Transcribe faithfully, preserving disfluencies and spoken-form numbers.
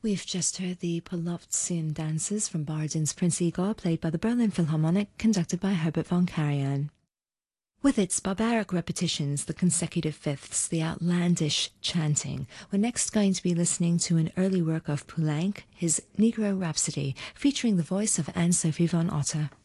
We've just heard the Polovtsian dances from Bardin's Prince Igor, played by the Berlin Philharmonic, conducted by Herbert von Karajan. With its barbaric repetitions, the consecutive fifths, the outlandish chanting, we're next going to be listening to an early work of Poulenc, his Negro Rhapsody, featuring the voice of Anne-Sophie von Otter.